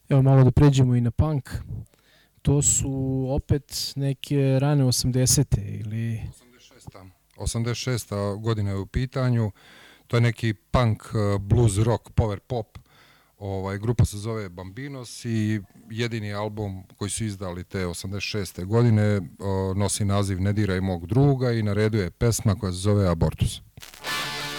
Evo malo da pređemo i na punk. To su opet neke rane 80. ili... 86. godina je u pitanju. To je neki punk, blues, rock, power pop. Grupa se zove Bambinos i jedini album koji su izdali te 86. godine nosi naziv Ne diraj mog druga i na redu je pesma koja se zove Abortus.